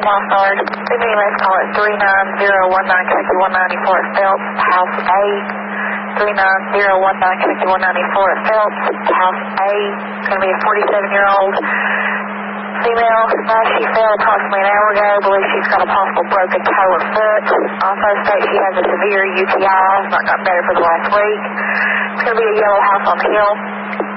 Mossard. The anyways, call it 39019 Kentucky 194 at Phelps, House A. 39019 Kentucky 194 at Phelps, House A. It's going to be a 47-year-old female. She fell approximately an hour ago. I believe she's got a possible broken toe or foot. Also states she has a severe UTI. It's not gotten better for the last week. It's going to be a yellow house on the hill.